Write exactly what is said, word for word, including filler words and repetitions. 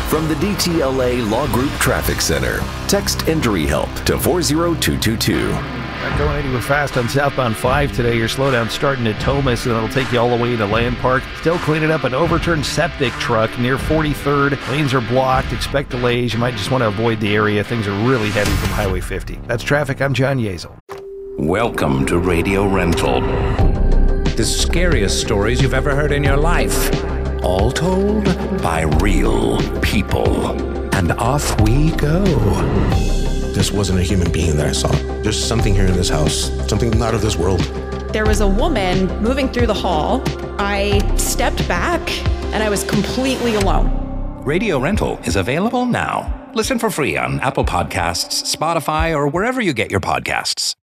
from the D T L A Law Group Traffic Center. Text Injury Help to four zero two two two. Not going anywhere fast on southbound five today. Your slowdown starting at Thomas, and it'll take you all the way to Land Park. Still cleaning up an overturned septic truck near forty-third. Lanes are blocked. Expect delays. You might just want to avoid the area. Things are really heavy from Highway fifty. That's traffic. I'm John Yezel. Welcome to Radio Rental. The scariest stories you've ever heard in your life. All told by real people. And off we go. This wasn't a human being that I saw. There's something here in this house, something not of this world. There was a woman moving through the hall. I stepped back and I was completely alone. Radio Rental is available now. Listen for free on Apple Podcasts, Spotify, or wherever you get your podcasts.